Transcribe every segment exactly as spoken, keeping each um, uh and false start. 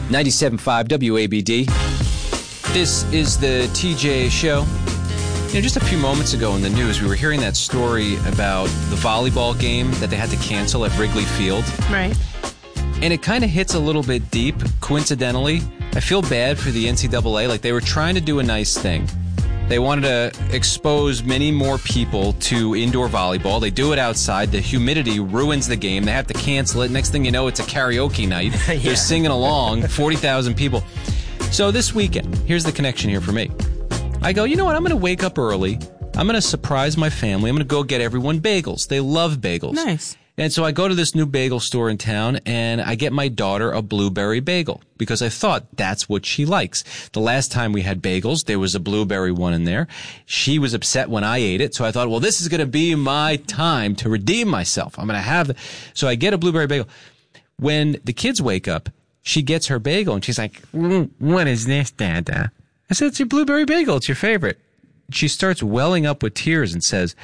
ninety-seven point five W A B D. This is the T J Show. You know, just a few moments ago in the news, we were hearing that story about the volleyball game that they had to cancel at Wrigley Field. Right. And it kind of hits a little bit deep, coincidentally. I feel bad for the N C double A. Like, they were trying to do a nice thing. They wanted to expose many more people to indoor volleyball. They do it outside. The humidity ruins the game. They have to cancel it. Next thing you know, it's a karaoke night. yeah. They're singing along, forty thousand people. So this weekend, here's the connection here for me. I go, you know what? I'm going to wake up early. I'm going to surprise my family. I'm going to go get everyone bagels. They love bagels. Nice. And so I go to this new bagel store in town, and I get my daughter a blueberry bagel because I thought that's what she likes. The last time we had bagels, there was a blueberry one in there. She was upset when I ate it, so I thought, well, this is going to be my time to redeem myself. I'm going to have the... So I get a blueberry bagel. When the kids wake up, she gets her bagel, and she's like, mm, what is this, Dada? I said, it's your blueberry bagel. It's your favorite. She starts welling up with tears and says...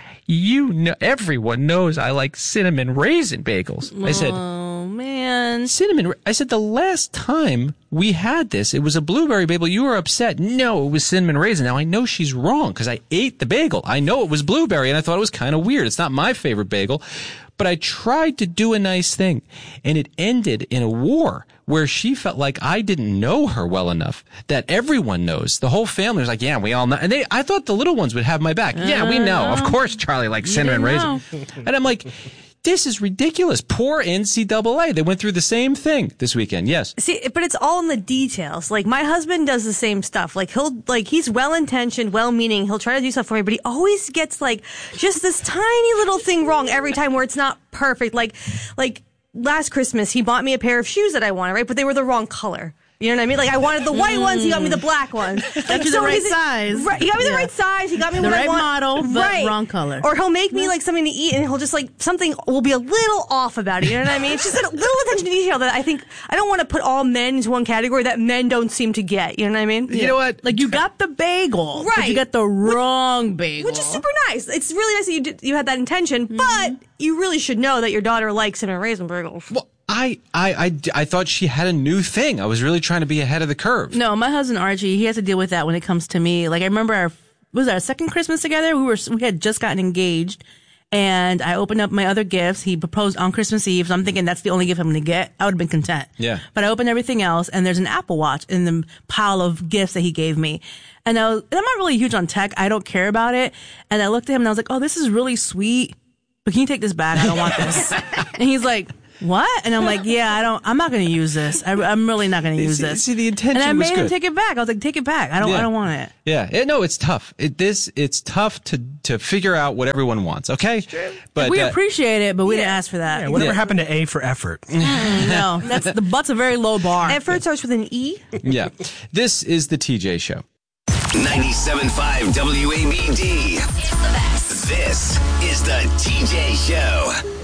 You know, everyone knows I like cinnamon raisin bagels. I said, oh, man. Cinnamon, I said, the last time we had this, it was a blueberry bagel. You were upset. No, it was cinnamon raisin. Now, I know she's wrong because I ate the bagel. I know it was blueberry, and I thought it was kind of weird. It's not my favorite bagel. But I tried to do a nice thing, and it ended in a war where she felt like I didn't know her well enough, that everyone knows. The whole family was like, yeah, we all know. And they, I thought the little ones would have my back. Uh, yeah, we know. Of course Charlie likes cinnamon raisin. And I'm like, this is ridiculous. Poor N C double A. They went through the same thing this weekend. Yes. See, but it's all in the details. Like, my husband does the same stuff. Like, he'll, like, he's well-intentioned, well-meaning. He'll try to do stuff for me, but he always gets, like, just this tiny little thing wrong every time where it's not perfect. Like, like, last Christmas, he bought me a pair of shoes that I wanted, right? But they were the wrong color. You know what I mean? Like, I wanted the white ones, he got me the black ones. Got you the right size. Right, he got me the yeah. right size, he got me the what right I want. model, but right. wrong color. Or he'll make me, like, something to eat, and he'll just, like, something will be a little off about it, you know what I mean? It's just a little attention to detail that I think, I don't want to put all men into one category that men don't seem to get, you know what I mean? You yeah. know what? Like, you got the bagel, right. but you got the wrong which, bagel. Which is super nice. It's really nice that you did, you had that intention, mm-hmm. but you really should know that your daughter likes cinnamon raisin bagels. Well, I, I, I, I thought she had a new thing. I was really trying to be ahead of the curve. No, my husband Archie, he has to deal with that when it comes to me. Like, I remember our, was our second Christmas together? We were, we had just gotten engaged, and I opened up my other gifts. He proposed on Christmas Eve, so I'm thinking that's the only gift I'm going to get. I would have been content. Yeah. But I opened everything else, and there's an Apple Watch in the pile of gifts that he gave me. And I was, and I'm not really huge on tech. I don't care about it. And I looked at him, and I was like, oh, this is really sweet, but can you take this back? I don't want this. And he's like, what? And I'm like, yeah, I don't, I'm not going to use this. I, I'm really not going to use see, this. See, the intention and I was made good. him take it back. I was like, take it back. I don't, yeah. I don't want it. Yeah. It, no, it's tough. It, this, it's tough to, to figure out what everyone wants. Okay. But we uh, appreciate it, but we yeah. didn't ask for that. Yeah, whatever yeah. happened to A for effort? Mm, no, that's, the butt's a very low bar. Effort starts with an E. Yeah. This is the T J Show. ninety-seven point five W A B D. It's the best. This is the T J Show.